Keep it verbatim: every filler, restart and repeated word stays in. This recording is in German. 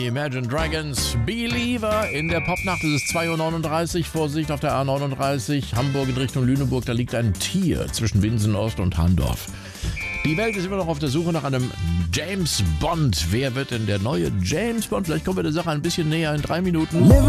Imagine Dragons, Believer. In der Popnacht ist es zwei Uhr neununddreißig. Vorsicht auf der A neununddreißig, Hamburg in Richtung Lüneburg. Da liegt ein Tier zwischen Winsen-Ost und Handorf. Die Welt ist immer noch auf der Suche nach einem James Bond. Wer wird denn der neue James Bond? Vielleicht kommen wir der Sache ein bisschen näher in drei Minuten.